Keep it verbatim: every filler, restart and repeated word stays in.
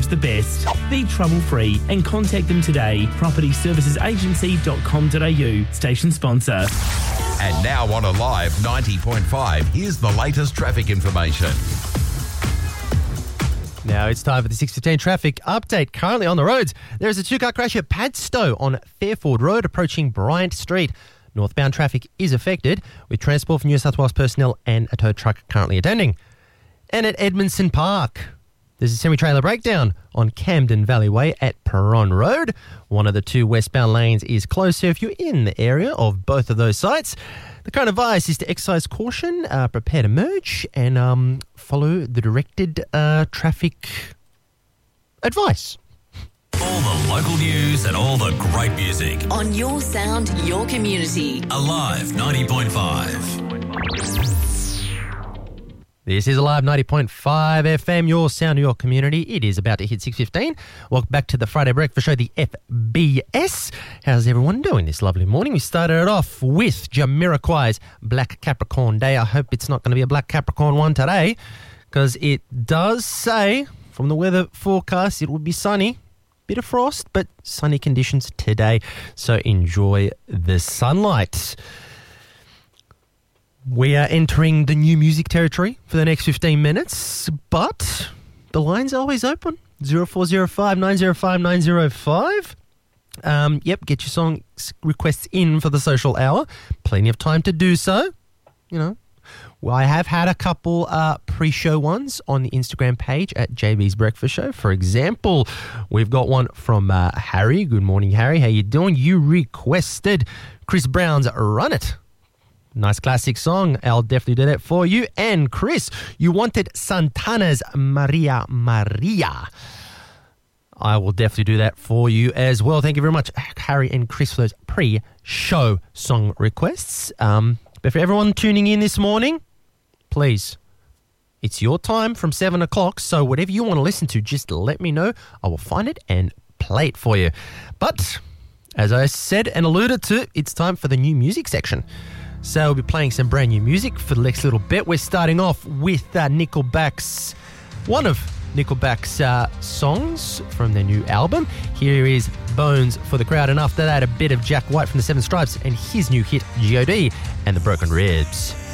the best. Be trouble-free and contact them today. property services agency dot com dot a u. Station sponsor. And now on Alive ninety point five, here's the latest traffic information. Now it's time for the six fifteen traffic update. Currently on the roads, there is a two-car crash at Padstow on Fairford Road approaching Bryant Street. Northbound traffic is affected, with Transport for New South Wales personnel and a tow truck currently attending. And at Edmondson Park, there's a semi-trailer breakdown on Camden Valley Way at Perron Road. One of the two westbound lanes is closed, so if you're in the area of both of those sites, the current advice is to exercise caution, uh, prepare to merge, and um, follow the directed uh, traffic advice. All the local news and all the great music. On your sound, your community. Alive ninety point five. This is Alive ninety point five F M, your sound of your community. It is about to hit six fifteen. Welcome back to the Friday Breakfast Show, the F B S. How's everyone doing this lovely morning? We started it off with Jamiroquai's Black Capricorn Day. I hope it's not going to be a Black Capricorn one today, because it does say from the weather forecast it will be sunny. Bit of frost, but sunny conditions today. So enjoy the sunlight. We are entering the new music territory for the next fifteen minutes, but the line's always open. zero four zero five nine zero five nine zero five. Um, yep, get your song requests in for the social hour. Plenty of time to do so. You know, well, I have had a couple uh, pre-show ones on the Instagram page at J B's Breakfast Show. For example, we've got one from uh, Harry. Good morning, Harry. How you doing? You requested Chris Brown's Run It. Nice classic song. I'll definitely do that for you. And Chris, you wanted Santana's Maria Maria. I will definitely do that for you as well. Thank you very much, Harry and Chris, for those pre-show song requests. Um, but for everyone tuning in this morning, please, it's your time from seven o'clock, so whatever you want to listen to, just let me know. I will find it and play it for you. But as I said and alluded to, it's time for the new music section. So we'll be playing some brand new music for the next little bit. We're starting off with uh, Nickelback's, one of Nickelback's uh, songs from their new album. Here is Bones for the crowd, and after that, a bit of Jack White from the Seven Stripes and his new hit G O D and the Broken Ribs.